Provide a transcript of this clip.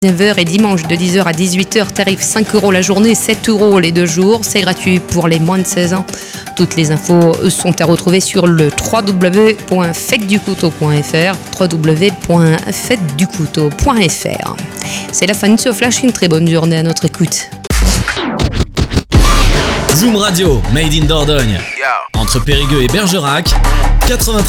9h et dimanche de 10h à 18h, tarif 5 € la journée, 7 € les 2 jours. C'est gratuit pour les moins de 16 ans. Toutes les infos sont à retrouver sur le www.fêteducouteau.fr www.fêteducouteau.fr. C'est la fin de ce flash, une très bonne journée à notre écoute. Zoom Radio, Made in Dordogne. Entre Périgueux et Bergerac, 93.